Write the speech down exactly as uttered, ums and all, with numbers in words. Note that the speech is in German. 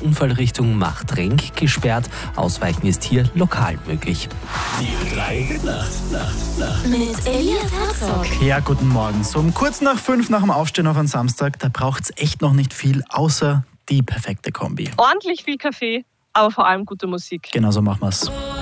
Unfallrichtung Machtrenk gesperrt. Ausweichen ist hier lokal möglich. Die drei Nacht, Nacht, Nacht. Mit Elias Herzog. Ja, guten Morgen. So um kurz nach fünf nach dem Aufstehen auf einen Samstag, da braucht es echt noch nicht viel, außer die perfekte Kombi. Ordentlich viel Kaffee, aber vor allem gute Musik. Genau so machen wir's.